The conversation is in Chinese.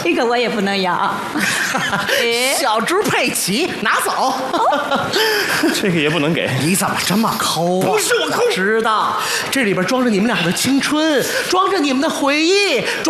这个我也不能要。 小猪佩奇，拿走。 这个也不能给。 你怎么这么抠啊？ 不是我抠， 知道，这里边装着你们俩的青春，装着你们的回忆，装。